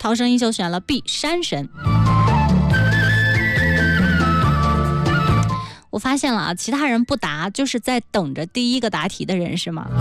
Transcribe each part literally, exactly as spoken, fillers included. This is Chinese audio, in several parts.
涛声依旧选了 B 山神。我发现了啊，其他人不答，就是在等着第一个答题的人是吗？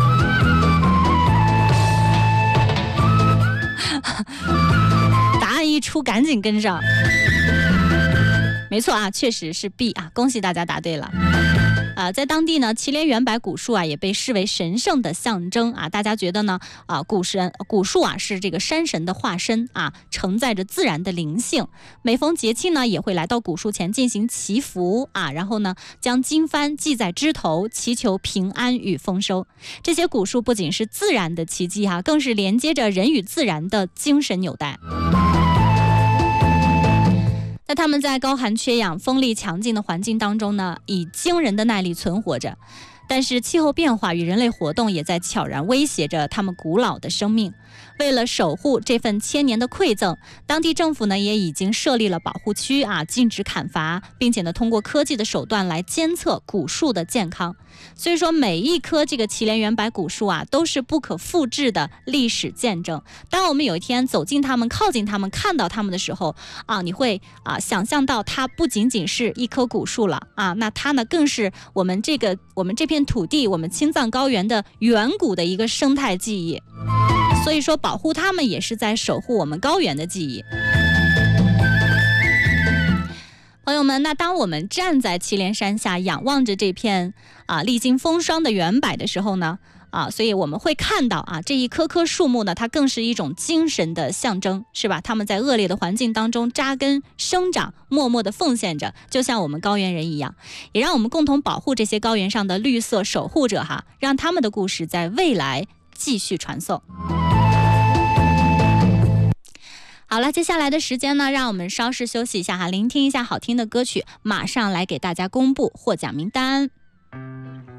答案一出，赶紧跟上。没错啊，确实是 B 啊，恭喜大家答对了。啊、呃，在当地呢，祁连元柏古树啊也被视为神圣的象征啊。大家觉得呢？啊、呃，古神古树啊是这个山神的化身啊，承载着自然的灵性。每逢节气呢，也会来到古树前进行祈福啊，然后呢，将经幡系在枝头，祈求平安与丰收。这些古树不仅是自然的奇迹哈、啊，更是连接着人与自然的精神纽带。那它们在高寒缺氧、风力强劲的环境当中呢，以惊人的耐力存活着。但是气候变化与人类活动也在悄然威胁着它们古老的生命。为了守护这份千年的馈赠，当地政府呢也已经设立了保护区啊，禁止砍伐，并且呢通过科技的手段来监测古树的健康。所以说每一棵这个祁连元柏古树啊，都是不可复制的历史见证。当我们有一天走近它们、靠近它们、看到它们的时候啊，你会啊想象到它不仅仅是一棵古树了啊，那它呢更是我们这个我们这片土地、我们青藏高原的远古的一个生态记忆。所以说保护它们也是在守护我们高原的记忆。朋友们，那当我们站在祁连山下仰望着这片啊历经风霜的元柏的时候呢，啊，所以我们会看到啊这一棵棵树木呢，它更是一种精神的象征，是吧？它们在恶劣的环境当中扎根生长，默默地奉献着，就像我们高原人一样，也让我们共同保护这些高原上的绿色守护者哈，让他们的故事在未来继续传颂。好了，接下来的时间呢，让我们稍事休息一下哈，聆听一下好听的歌曲，马上来给大家公布获奖名单。